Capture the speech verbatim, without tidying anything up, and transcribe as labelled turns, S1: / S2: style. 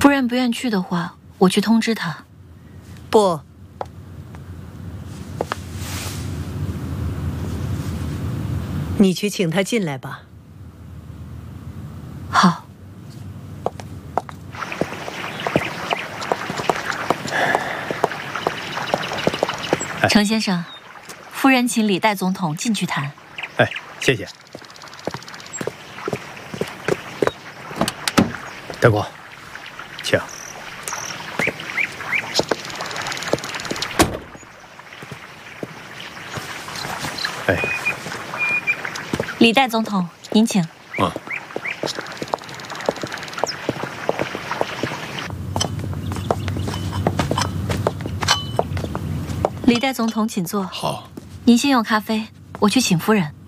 S1: 夫人不愿去的话，我去通知她。
S2: 不，你去请她进来吧。
S1: 好。程先生，夫人请李代总统进去谈。
S3: 哎，谢谢。德国，请。哎，
S1: 李代总统，您请。
S3: 嗯。
S1: 李代总统，请坐。
S3: 好。
S1: 您先用咖啡，我去请夫人。